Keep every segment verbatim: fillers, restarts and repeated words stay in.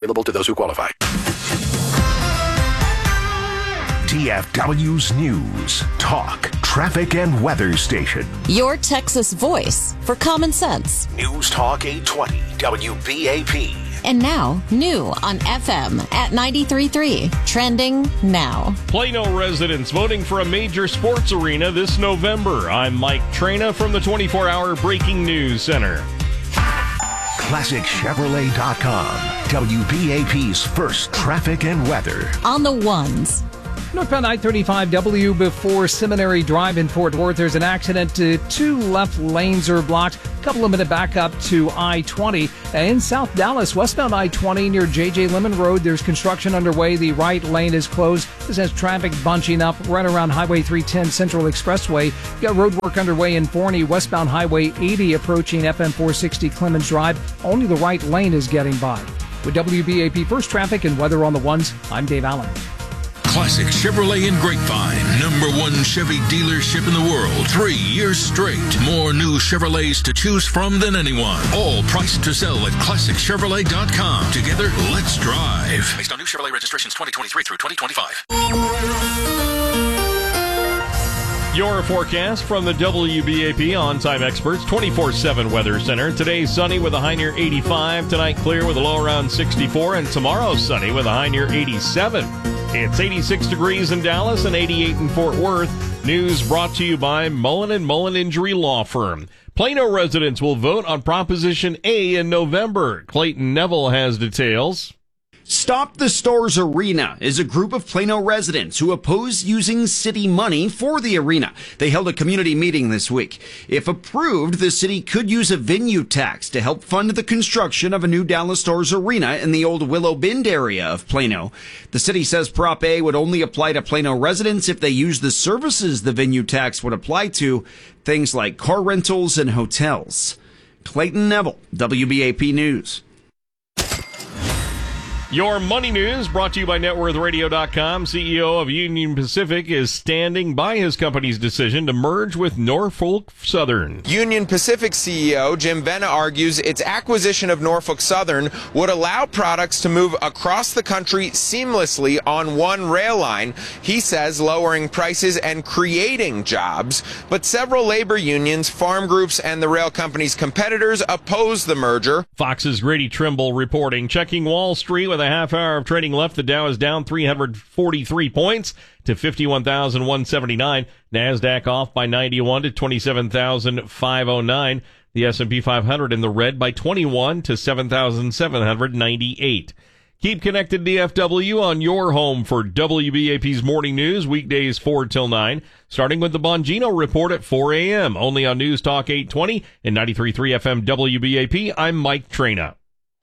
Available to those who qualify. D F W's News, Talk, Traffic, and Weather Station. Your Texas voice for common sense. News Talk eight twenty W B A P. And now, new on F M at ninety-three point three. Trending now. Plano residents voting for a major sports arena this November. I'm Mike Trena from the twenty-four hour Breaking News Center. Classic Chevrolet dot com. W B A P's first traffic and weather. On the ones. Northbound I thirty-five W before Seminary Drive in Fort Worth. There's an accident. Uh, two left lanes are blocked. A couple of minute back up to I twenty. Uh, in South Dallas, westbound I twenty near J J Lemon Road, there's construction underway. The right lane is closed. This has traffic bunching up right around Highway three ten Central Expressway. You've got road work underway in Forney. Westbound Highway eighty approaching F M four sixty Clemens Drive. Only the right lane is getting by. With W B A P First Traffic and Weather on the Ones, I'm Dave Allen. Classic Chevrolet in Grapevine. Number one Chevy dealership in the world. Three years straight. More new Chevrolets to choose from than anyone. All priced to sell at Classic Chevrolet dot com. Together, let's drive. Based on new Chevrolet registrations twenty twenty-three through twenty twenty-five. Your forecast from the W B A P On-Time Experts twenty-four seven Weather Center. Today, sunny with a high near eighty-five. Tonight, clear with a low around sixty-four. And tomorrow, sunny with a high near eighty-seven. It's eighty-six degrees in Dallas and eighty-eight in Fort Worth. News brought to you by Mullen and Mullen Injury Law Firm. Plano residents will vote on Proposition A in November. Clayton Neville has details. Stop the Stars Arena is a group of Plano residents who oppose using city money for the arena. They held a community meeting this week. If approved, the city could use a venue tax to help fund the construction of a new Dallas Stars Arena in the old Willow Bend area of Plano. The city says Prop A would only apply to Plano residents if they use the services the venue tax would apply to, things like car rentals and hotels. Clayton Neville, W B A P News. Your money news brought to you by Net Worth Radio dot com. C E O of Union Pacific is standing by his company's decision to merge with Norfolk Southern. Union Pacific C E O Jim Vena argues its acquisition of Norfolk Southern would allow products to move across the country seamlessly on one rail line. He says lowering prices and creating jobs. But several labor unions, farm groups, and the rail company's competitors oppose the merger. Fox's Grady Trimble reporting. Checking Wall Street with a half hour of trading left. The Dow is down three hundred forty-three points to fifty-one thousand one hundred seventy-nine. NASDAQ off by ninety-one to twenty-seven thousand five hundred nine. The S and P five hundred in the red by twenty-one to seven thousand seven hundred ninety-eight. Keep connected D F W on your home for W B A P's morning news, weekdays four till nine, starting with the Bongino Report at four a.m. Only on News Talk eight twenty and ninety-three point three F M W B A P. I'm Mike Trena.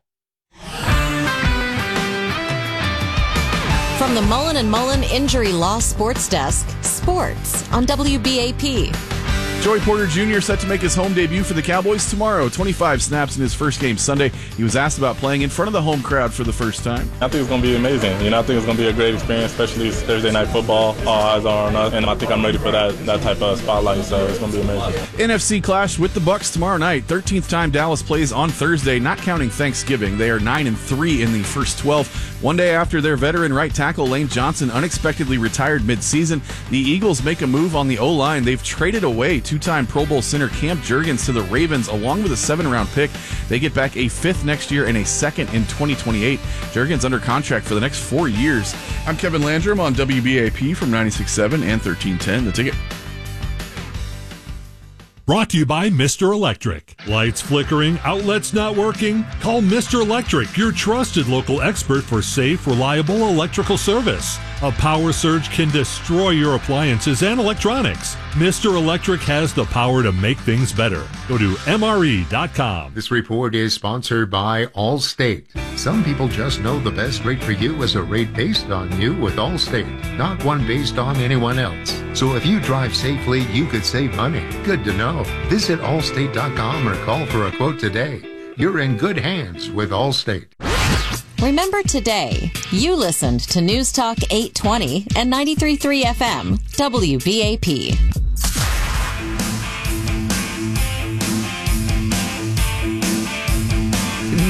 From the Mullen and Mullen Injury Law Sports Desk, sports on W B A P. Joey Porter Junior set to make his home debut for the Cowboys tomorrow. twenty-five snaps in his first game Sunday. He was asked about playing in front of the home crowd for the first time. I think it's going to be amazing. You know, I think it's going to be a great experience, especially it's Thursday night football. All eyes are on us, and I think I'm ready for that that type of spotlight, so it's going to be amazing. N F C clash with the Bucs tomorrow night. thirteenth time Dallas plays on Thursday, not counting Thanksgiving. They are nine and three in the first twelve. One day after their veteran right tackle Lane Johnson unexpectedly retired midseason, the Eagles make a move on the O-line. They've traded away two-time Pro Bowl center Cam Jurgens to the Ravens along with a seven-round pick. They get back a fifth next year and a second in twenty twenty-eight. Jurgens under contract for the next four years. I'm Kevin Landrum on W B A P from ninety-six point seven and thirteen ten. The Ticket. Brought to you by Mister Electric. Lights flickering, outlets not working? Call Mister Electric, your trusted local expert for safe, reliable electrical service. A power surge can destroy your appliances and electronics. Mister Electric has the power to make things better. Go to M R E dot com. This report is sponsored by Allstate. Some people just know the best rate for you is a rate based on you with Allstate, not one based on anyone else. So if you drive safely, you could save money. Good to know. Visit Allstate dot com or call for a quote today. You're in good hands with Allstate. Remember today, you listened to News Talk eight twenty and ninety-three point three F M, W B A P.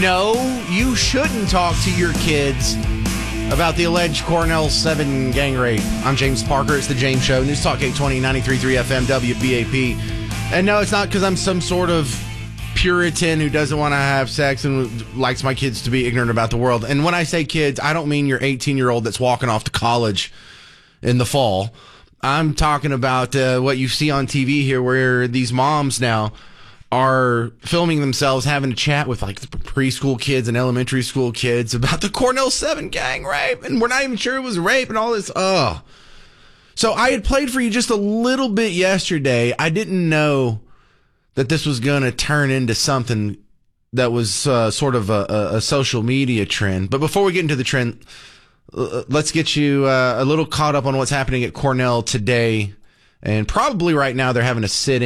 no, you shouldn't talk to your kids about the alleged Cornell seven gang rape. I'm James Parker. It's The James Show. News Talk eight twenty, ninety-three point three F M, W B A P. And no, it's not because I'm some sort of Puritan who doesn't want to have sex and likes my kids to be ignorant about the world. And when I say kids, I don't mean your eighteen-year-old that's walking off to college in the fall. I'm talking about uh, what you see on T V here, where these moms now are filming themselves having a chat with like the preschool kids and elementary school kids about the Cornell seven gang rape, and we're not even sure it was rape and all this. Oh, so I had played for you just a little bit yesterday. I didn't know that this was going to turn into something that was uh, sort of a, a, a social media trend. But before we get into the trend, uh, let's get you uh, a little caught up on what's happening at Cornell today. And probably right now they're having a sit-in